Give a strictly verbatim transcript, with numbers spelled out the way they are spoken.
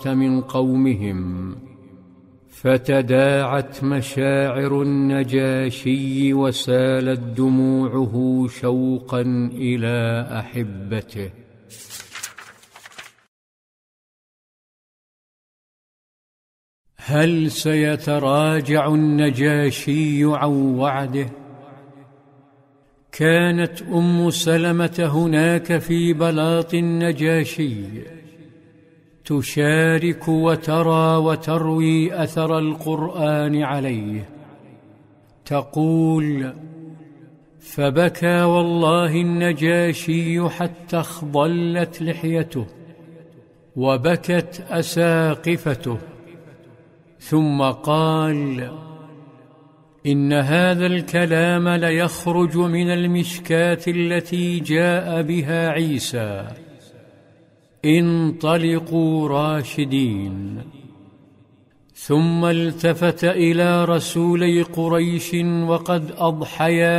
من قومهم، فتداعت مشاعر النجاشي وسالت دموعه شوقا إلى أحبته. هل سيتراجع النجاشي عن وعده؟ كانت أم سلمة هناك في بلاط النجاشي تشارك وترى وتروي أثر القرآن عليه. تقول: فبكى والله النجاشي حتى اخضلت لحيته وبكت أساقفته، ثم قال: إن هذا الكلام ليخرج من المشكاة التي جاء بها عيسى: انطلقوا راشدين. ثم التفت إلى رسولي قريش وقد أضحيا